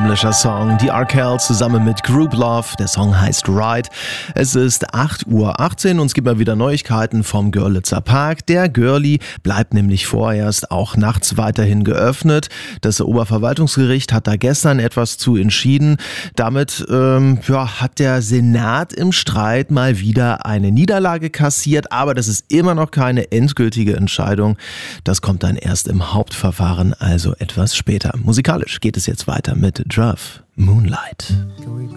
himmlischer Song. Die R. zusammen mit Group Love. Der Song heißt Ride. Es ist 8:18 Uhr und es gibt mal wieder Neuigkeiten vom Görlitzer Park. Der Görli bleibt nämlich vorerst auch nachts weiterhin geöffnet. Das Oberverwaltungsgericht hat da gestern etwas zu entschieden. Damit hat der Senat im Streit mal wieder eine Niederlage kassiert. Aber das ist immer noch keine endgültige Entscheidung. Das kommt dann erst im Hauptverfahren, also etwas später. Musikalisch geht es jetzt weiter mit Druff, Moonlight.